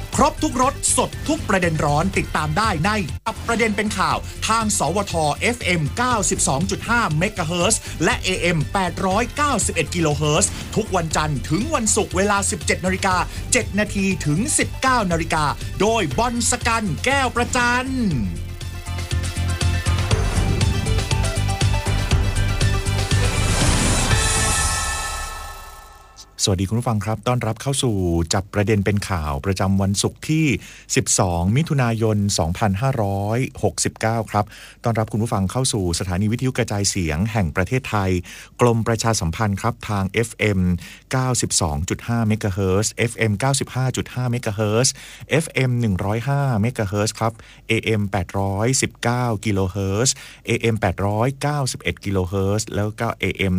ครบทุกรสสดทุกประเด็นร้อนติดตามได้ในประเด็นเป็นข่าวทางสวท FM 92.5 เมกะเฮิรตซ์และ AM 891 กิโลเฮิรตซ์ทุกวันจันทร์ถึงวันศุกร์เวลา 17:07 น.ถึง 19:00 น.โดยบอลสกันแก้วประจันสวัสดีคุณผู้ฟังครับต้อนรับเข้าสู่จับประเด็นเป็นข่าวประจำวันศุกร์ที่12มิถุนายน2569ครับต้อนรับคุณผู้ฟังเข้าสู่สถานีวิทยุกระจายเสียงแห่งประเทศไทยกรมประชาสัมพันธ์ครับทาง FM 92.5 เมกะเฮิรตซ์ FM 95.5 เมกะเฮิรตซ์ FM 105 เมกะเฮิรตซ์ครับ AM 819 กิโลเฮิรตซ์ AM 891 กิโลเฮิรตซ์แล้วก็ AM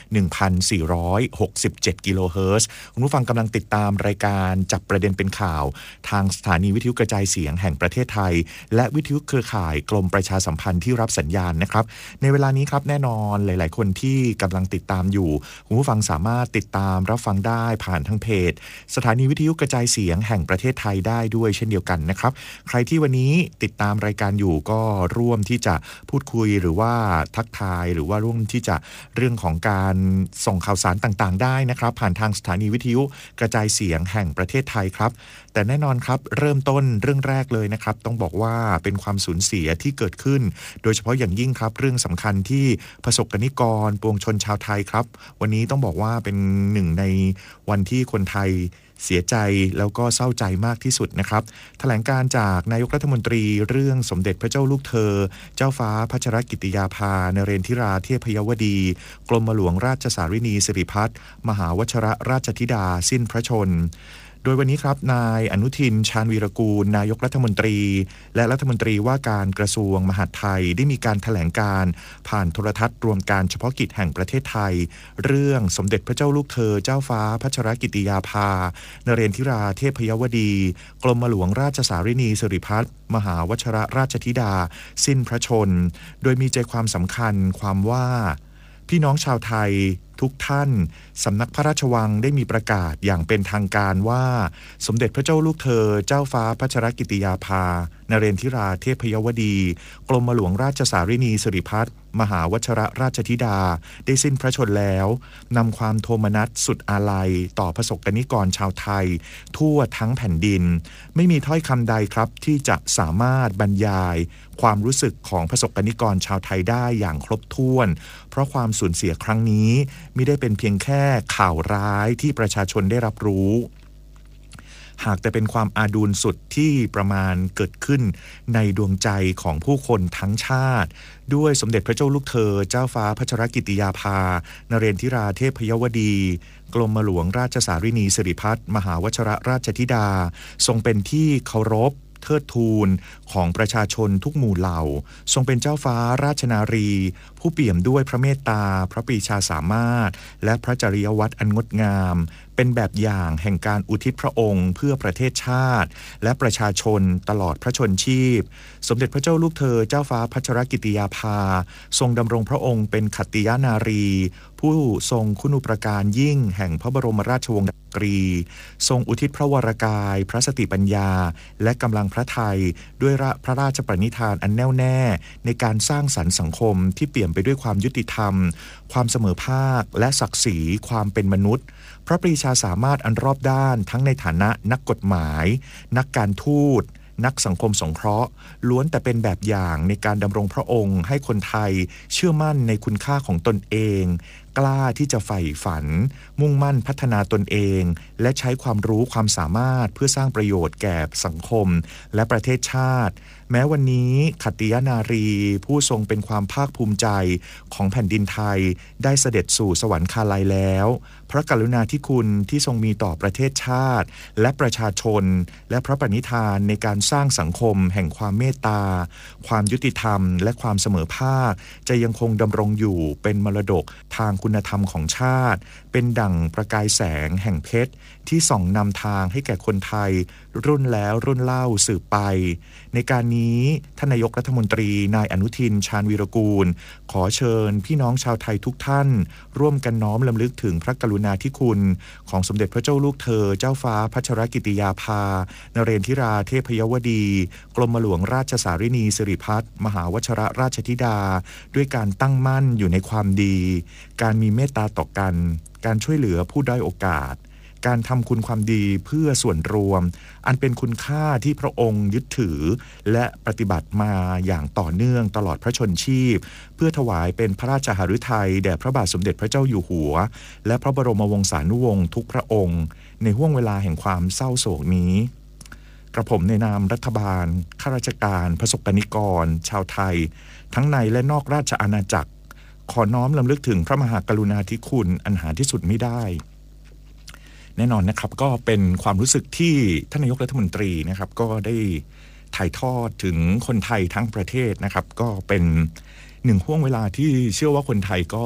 1467 กิโลเฮิรตซ์คุณผู้ฟังกำลังติดตามรายการจับประเด็นเป็นข่าวทางสถานีวิทยุกระจายเสียงแห่งประเทศไทยและวิทยุเครือข่ายกรมประชาสัมพันธ์ที่รับสัญญาณนะครับในเวลานี้ครับแน่นอนหลายๆคนที่กำลังติดตามอยู่คุณผู้ฟังสามารถติดตามรับฟังได้ผ่านทางเพจสถานีวิทยุกระจายเสียงแห่งประเทศไทยได้ด้วยเช่นเดียวกันนะครับใครที่วันนี้ติดตามรายการอยู่ก็ร่วมที่จะพูดคุยหรือว่าทักทายหรือว่าร่วมที่จะเรื่องของการส่งข่าวสารต่างๆได้นะครับผ่านทางสถานีวิทยุกระจายเสียงแห่งประเทศไทยครับแต่แน่นอนครับเริ่มต้นเรื่องแรกเลยนะครับต้องบอกว่าเป็นความสูญเสียที่เกิดขึ้นโดยเฉพาะอย่างยิ่งครับเรื่องสำคัญที่ประสบกนิกรปวงชนชาวไทยครับวันนี้ต้องบอกว่าเป็นหนึ่งในวันที่คนไทยเสียใจแล้วก็เศร้าใจมากที่สุดนะครับแถลงการจากนายกรัฐมนตรีเรื่องสมเด็จพระเจ้าลูกเธอเจ้าฟ้าพัชรกิติยาภานเรนทิราเทพยวดีกรมหลวงราชสารินีสิริพัฒน์มหาวชิรราชธิดาสิ้นพระชนม์โดยวันนี้ครับนายอนุทินชาญวีรกูลนายกรัฐมนตรีและรัฐมนตรีว่าการกระทรวงมหาดไทยได้มีการแถลงการผ่านโทรทัศน์รวมการเฉพาะกิจแห่งประเทศไทยเรื่องสมเด็จพระเจ้าลูกเธอเจ้าฟ้าพัชรกิติยาภานเรนทิราเทพยวดีกรมหลวงราชสารินีสิริพัฒน์มหาวชิรราชธิดาสิ้นพระชนม์โดยมีใจความสำคัญความว่าพี่น้องชาวไทยทุกท่านสำนักพระราชวังได้มีประกาศอย่างเป็นทางการว่าสมเด็จพระเจ้าลูกเธอเจ้าฟ้าพัชรกิติยาภานเรนทิราเทพยวดีกรมหลวงราชสารินีสิริพัฒน์มหาวชิรราชธิดาได้สิ้นพระชนม์แล้วนำความโทมนัสสุดอาลัยต่อประสบกนิกรชาวไทยทั่วทั้งแผ่นดินไม่มีถ้อยคำใดครับที่จะสามารถบรรยายความรู้สึกของประสบกนิกรชาวไทยได้อย่างครบถ้วนเพราะความสูญเสียครั้งนี้ไม่ได้เป็นเพียงแค่ข่าวร้ายที่ประชาชนได้รับรู้หากแต่เป็นความอาดูลสุดที่ประมาณเกิดขึ้นในดวงใจของผู้คนทั้งชาติด้วยสมเด็จพระเจ้าลูกเธอเจ้าฟ้าพัชรกิติยาภานเรนทิราเทพยวดีกรมหลวงราชสารินีสิริพัฒน์มหาวชิรราชธิดาทรงเป็นที่เคารพเทิดทูนของประชาชนทุกหมู่เหล่าทรงเป็นเจ้าฟ้าราชนารีผู้เปี่ยมด้วยพระเมตตาพระปรีชาสามารถและพระจริยวัตรอันงดงามเป็นแบบอย่างแห่งการอุทิศพระองค์เพื่อประเทศชาติและประชาชนตลอดพระชนชีพสมเด็จพระเจ้าลูกเธอเจ้าฟ้าพัชรกิติยาภาทรงดำรงพระองค์เป็นขัตติยนารีผู้ทรงคุณูปการยิ่งแห่งพระบรมราชวงศ์จักรีทรงอุทิศพระวรกายพระสติปัญญาและกำลังพระทัยด้วยพระราชปณิธานอันแน่วแน่ในการสร้างสรรค์สังคมที่เปี่ยมไปด้วยความยุติธรรมความเสมอภาคและศักดิ์ศรีความเป็นมนุษย์พระปรีชาสามารถอันรอบด้านทั้งในฐานะนักกฎหมายนักการทูตนักสังคมสงเคราะห์ล้วนแต่เป็นแบบอย่างในการดำรงพระองค์ให้คนไทยเชื่อมั่นในคุณค่าของตนเองกล้าที่จะใฝ่ฝันมุ่งมั่นพัฒนาตนเองและใช้ความรู้ความสามารถเพื่อสร้างประโยชน์แก่สังคมและประเทศชาติแม้วันนี้ขัตติยนารีผู้ทรงเป็นความภาคภูมิใจของแผ่นดินไทยได้เสด็จสู่สวรรคาลัยแล้วพระกรุณาธิคุณที่ทรงมีต่อประเทศชาติและประชาชนและพระปณิธานในการสร้างสังคมแห่งความเมตตาความยุติธรรมและความเสมอภาคจะยังคงดำรงอยู่เป็นมรดกทางคุณธรรมของชาติเป็นดั่งประกายแสงแห่งเพชรที่ส่องนำทางให้แก่คนไทยรุ่นแล้วรุ่นเล่าสืบไปในการนี้ท่านนายกรัฐมนตรีนายอนุทินชาญวีรกูลขอเชิญพี่น้องชาวไทยทุกท่านร่วมกันน้อมรำลึกถึงพระกรุณาธิคุณของสมเด็จพระเจ้าลูกเธอเจ้าฟ้าพัชรกิติยาภานเรนทิราเทพยวดีกรมหลวงราชสารินีสิริพัฒน์มหาวชรราชธิดาด้วยการตั้งมั่นอยู่ในความดีการมีเมตตาต่อกันการช่วยเหลือผู้ด้อยโอกาสการทำคุณความดีเพื่อส่วนรวมอันเป็นคุณค่าที่พระองค์ยึดถือและปฏิบัติมาอย่างต่อเนื่องตลอดพระชนชีพเพื่อถวายเป็นพระราชหฤทัยแด่พระบาทสมเด็จพระเจ้าอยู่หัวและพระบรมวงศานุวงศ์ทุกพระองค์ในห้วงเวลาแห่งความเศร้าโศกนี้กระผมในนามรัฐบาลข้าราชการประสบกนิกรชาวไทยทั้งในและนอกราชอาณาจักรขอน้อมรำลึกถึงพระมหากรุณาธิคุณอันหาที่สุดไม่ได้แน่นอนนะครับก็เป็นความรู้สึกที่ท่านนายกรัฐมนตรีนะครับก็ได้ถ่ายทอดถึงคนไทยทั้งประเทศนะครับก็เป็นหนึ่งห่วงเวลาที่เชื่อว่าคนไทยก็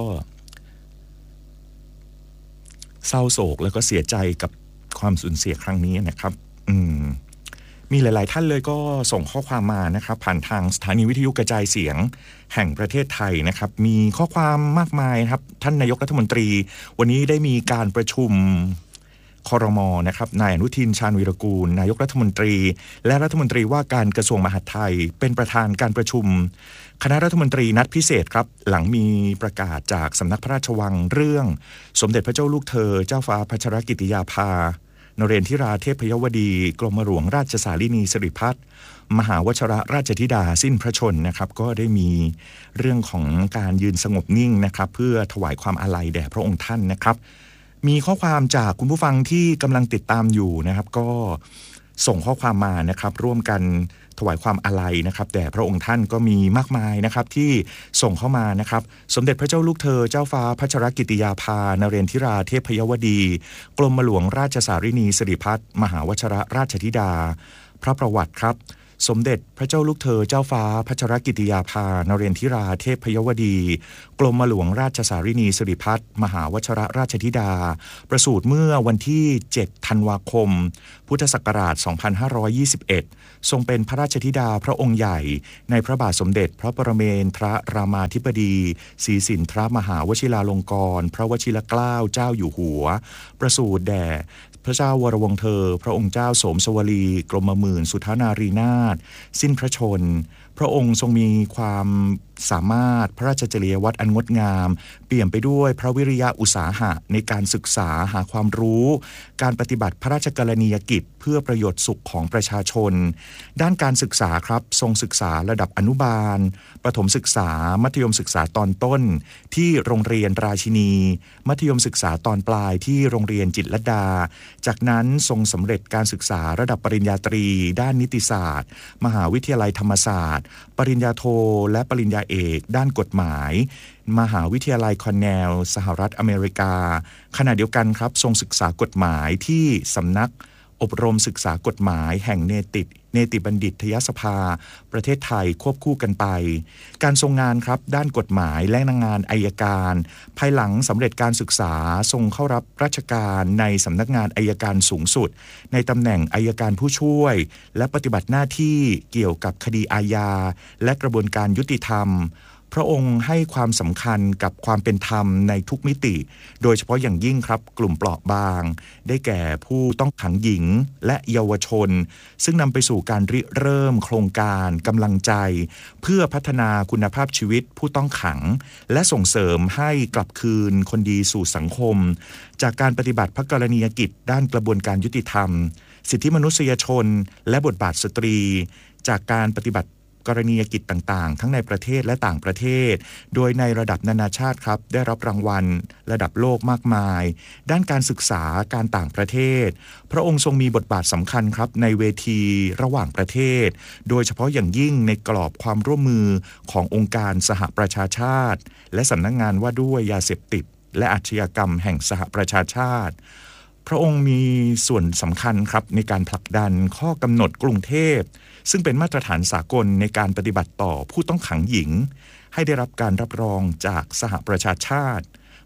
เศร้าโศกแล้วก็เสียใจกับความสูญเสียครั้งนี้นะครับมีหลายๆท่านเลยก็ส่งข้อความมานะครับผ่านทางสถานีวิทยุกระจายเสียงแห่งประเทศไทยนะครับมีข้อความมากมายครับท่านนายกรัฐมนตรีวันนี้ได้มีการประชุมครม.นะครับนายอนุทินชาญวีรกูลนายกรัฐมนตรีและรัฐมนตรีว่าการกระทรวงมหาดไทยเป็นประธานการประชุมคณะรัฐมนตรีนัดพิเศษครับหลังมีประกาศจากสำนักพระราชวังเรื่องสมเด็จพระเจ้าลูกเธอเจ้าฟ้าพัชรกิติยาภานเรนทิราเทพยวดีกรมหลวงราชสารินีสิริพัฒน์มหาวชรราชธิดาสิ้นพระชนนะครับก็ได้มีเรื่องของการยืนสงบนิ่งนะครับเพื่อถวายความอาลัยแด่พระองค์ท่านนะครับมีข้อความจากคุณผู้ฟังที่กำลังติดตามอยู่นะครับก็ส่งข้อความมานะครับร่วมกันถวายความอาลัยนะครับแด่พระองค์ท่านก็มีมากมายนะครับที่ส่งเข้ามานะครับสมเด็จพระเจ้าลูกเธอเจ้าฟ้าพัชรกิติยาภานเรนทิราเทพยวดีกรมหลวงราชสารินีสิริพัฒน์มหาวชรราชธิดาพระประวัติครับสมเด็จพระเจ้าลูกเธอเจ้าฟ้าพัชรกิติยาภานเรนทิราเทพยวดีกรมหลวงราชสารินีสิริพัฒน์มหาวชรราชธิดาประสูติเมื่อวันที่7ธันวาคมพุทธศักราช2521ทรงเป็นพระราชธิดาพระองค์ใหญ่ในพระบาทสมเด็จพระปรเมนทรรามาธิบดีศรีสินทรมหาวชิราลงกรณ์พระวชิรเกล้าเจ้าอยู่หัวประสูติแด่พระเจ้าวรวงศ์เธอพระองค์เจ้าโสมสวลีกรมหมื่นสุทธานารีนาถสิ้นพระชนพระองค์ทรงมีความสามารถพระราชจริยวัตรอันงดงามเปี่ยมไปด้วยพระวิริยะอุตสาหะในการศึกษาหาความรู้การปฏิบัติพระราชกรณียกิจเพื่อประโยชน์สุขของประชาชนด้านการศึกษาครับทรงศึกษาระดับอนุบาลประถมศึกษามัธยมศึกษาตอนต้นที่โรงเรียนราชินีมัธยมศึกษาตอนปลายที่โรงเรียนจิตรลดาจากนั้นทรงสำเร็จการศึกษาระดับปริญญาตรีด้านนิติศาสตร์มหาวิทยาลัยธรรมศาสตร์ปริญญาโทและปริญญาเอกด้านกฎหมายมหาวิทยาลัยคอนเนลสหรัฐอเมริกาขณะเดียวกันครับทรงศึกษากฎหมายที่สำนักอบรมศึกษากฎหมายแห่งเนติบัณฑิตยสภาประเทศไทยควบคู่กันไปการทรงงานครับด้านกฎหมายและงานอัยการภายหลังสำเร็จการศึกษาทรงเข้ารับราชการในสำนักงานอัยการสูงสุดในตำแหน่งอัยการผู้ช่วยและปฏิบัติหน้าที่เกี่ยวกับคดีอาญาและกระบวนการยุติธรรมพระองค์ให้ความสำคัญกับความเป็นธรรมในทุกมิติโดยเฉพาะอย่างยิ่งครับกลุ่มเปราะบางได้แก่ผู้ต้องขังหญิงและเยาวชนซึ่งนำไปสู่การริเริ่มโครงการกำลังใจเพื่อพัฒนาคุณภาพชีวิตผู้ต้องขังและส่งเสริมให้กลับคืนคนดีสู่สังคมจากการปฏิบัติพระกรณียกิจด้านกระบวนการยุติธรรมสิทธิมนุษยชนและบทบาทสตรีจากการปฏิบัติกรณียกิจต่างๆทั้งในประเทศและต่างประเทศโดยในระดับนานาชาติครับได้รับรางวัลระดับโลกมากมายด้านการศึกษาการต่างประเทศพระองค์ทรงมีบทบาทสำคัญครับในเวทีระหว่างประเทศโดยเฉพาะอย่างยิ่งในกรอบความร่วมมือขององค์การสหประชาชาติและสำนักงานว่าด้วยยาเสพติดและอาชญากรรมแห่งสหประชาชาติพระองค์มีส่วนสำคัญครับในการผลักดันข้อกำหนดกรุงเทพซึ่งเป็นมาตรฐานสากลในการปฏิบัติต่อผู้ต้องขังหญิงให้ได้รับการรับรองจากสหประชาชาติ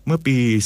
เมื่อปี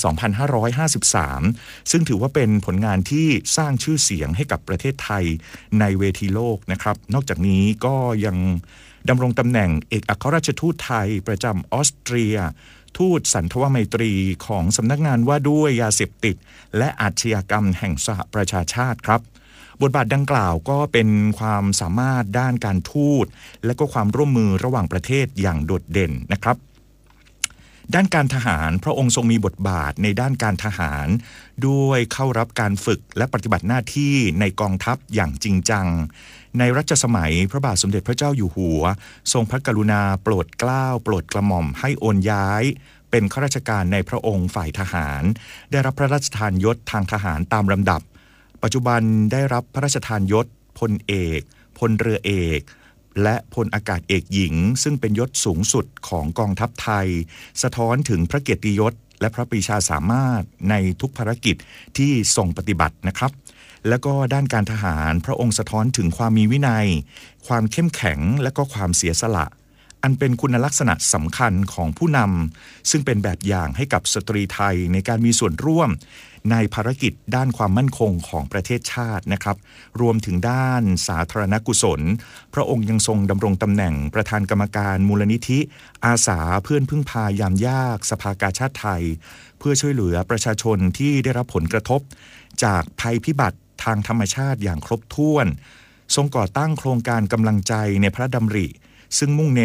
2553 ซึ่งถือว่าเป็นผลงานที่สร้างชื่อเสียงให้กับประเทศไทยในเวทีโลกนะครับนอกจากนี้ก็ยังดำรงตำแหน่งเอกอัครราชทูตไทยประจำออสเตรียทูตสันทวไมตรีของสำนักงานว่าด้วยยาเสพติดและอาชญากรรมแห่งสหประชาชาติครับบทบาทดังกล่าวก็เป็นความสามารถด้านการทูตและก็ความร่วมมือระหว่างประเทศอย่างโดดเด่นนะครับด้านการทหารพระองค์ทรงมีบทบาทในด้านการทหารด้วยเข้ารับการฝึกและปฏิบัติหน้าที่ในกองทัพอย่างจริงจังในรัชสมัยพระบาทสมเด็จพระเจ้าอยู่หัวทรงพระกรุณาโปรดเกล้าโปรดกระหม่อมให้โอนย้ายเป็นข้าราชการในพระองค์ฝ่ายทหารได้รับพระราชทานยศทางทหารตามลำดับปัจจุบันได้รับพระราชทานยศพลเอกพลเรือเอกและพลอากาศเอกหญิงซึ่งเป็นยศสูงสุดของกองทัพไทยสะท้อนถึงพระเกียรติยศและพระปรีชาสามารถในทุกภารกิจที่ทรงปฏิบัตินะครับแล้วก็ด้านการทหารพระองค์สะท้อนถึงความมีวินัยความเข้มแข็งและก็ความเสียสละอันเป็นคุณลักษณะสำคัญของผู้นำซึ่งเป็นแบบอย่างให้กับสตรีไทยในการมีส่วนร่วมในภารกิจด้านความมั่นคงของประเทศชาตินะครับรวมถึงด้านสาธารณกุศลพระองค์ยังทรงดำรงตำแหน่งประธานกรรมการมูลนิธิอาสาเพื่อนพึ่งพายามยากสภากาชาดไทยเพื่อช่วยเหลือประชาชนที่ได้รับผลกระทบจากภัยพิบัติทางธรรมชาติอย่างครบถ้วนทรงก่อตั้งโครงการกำลังใจในพระดำริซึ่งมุ่งเน้น